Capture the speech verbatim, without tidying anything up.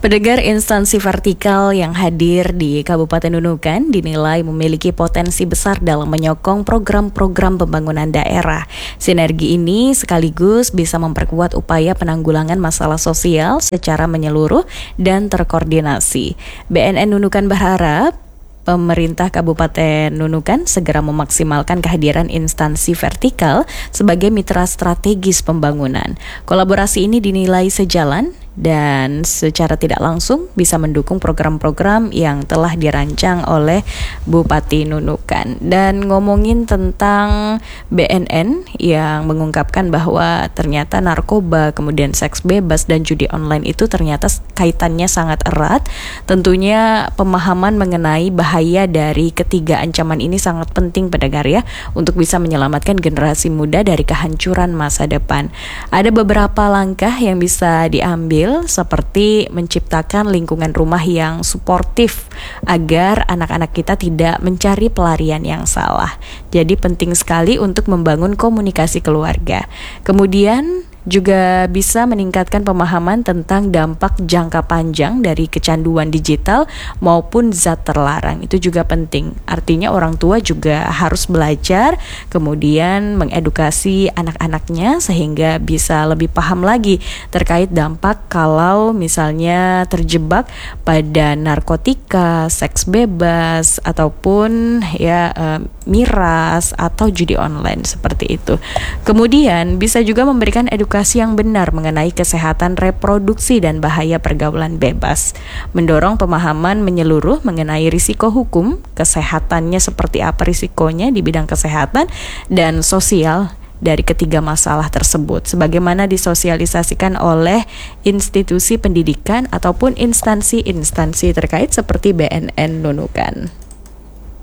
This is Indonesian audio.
Pendengar, instansi vertikal yang hadir di Kabupaten Nunukan dinilai memiliki potensi besar dalam menyokong program-program pembangunan daerah. Sinergi ini sekaligus bisa memperkuat upaya penanggulangan masalah sosial secara menyeluruh dan terkoordinasi. B N N Nunukan berharap pemerintah Kabupaten Nunukan segera memaksimalkan kehadiran instansi vertikal sebagai mitra strategis pembangunan. Kolaborasi ini dinilai sejalan dan secara tidak langsung bisa mendukung program-program yang telah dirancang oleh Bupati Nunukan. Dan ngomongin tentang B N N yang mengungkapkan bahwa ternyata narkoba, kemudian seks bebas dan judi online itu ternyata kaitannya sangat erat. Tentunya pemahaman mengenai bahaya dari ketiga ancaman ini sangat penting, pendengar ya, untuk bisa menyelamatkan generasi muda dari kehancuran masa depan. Ada beberapa langkah yang bisa diambil, seperti menciptakan lingkungan rumah yang suportif agar anak-anak kita tidak mencari pelarian yang salah. Jadi penting sekali untuk membangun komunikasi keluarga. Kemudian juga bisa meningkatkan pemahaman tentang dampak jangka panjang dari kecanduan digital maupun zat terlarang. Itu juga penting. Artinya orang tua juga harus belajar, kemudian mengedukasi anak-anaknya sehingga bisa lebih paham lagi terkait dampak kalau misalnya terjebak pada narkotika, seks bebas, ataupun ya eh, miras atau judi online seperti itu. Kemudian bisa juga memberikan edukasi yang benar mengenai kesehatan reproduksi dan bahaya pergaulan bebas. Mendorong pemahaman menyeluruh mengenai risiko hukum, kesehatannya seperti apa risikonya di bidang kesehatan dan sosial dari ketiga masalah tersebut, sebagaimana disosialisasikan oleh institusi pendidikan ataupun instansi-instansi terkait seperti B N N Nunukan.